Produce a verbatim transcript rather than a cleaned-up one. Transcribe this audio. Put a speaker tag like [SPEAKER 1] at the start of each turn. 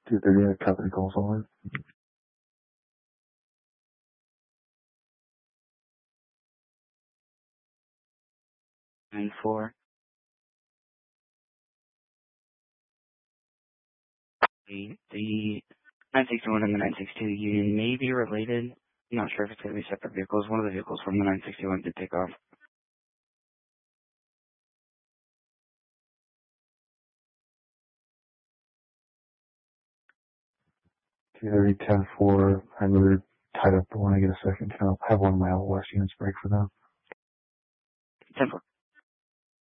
[SPEAKER 1] two thirty at Company Call Solid.
[SPEAKER 2] nine four. The, the nine sixty-one and the nine sixty-two Union may be related. I'm not sure if it's going to be separate vehicles. One of the vehicles from the nine sixty-one did take off.
[SPEAKER 1] two thirty, ten four. I know they're tied up, but when I get a second, I'll have one of my Out West units break for them.
[SPEAKER 2] ten four.